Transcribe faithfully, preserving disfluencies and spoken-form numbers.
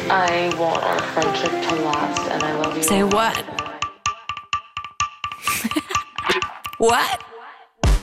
I want our friendship to last, and I love you. Say what? What?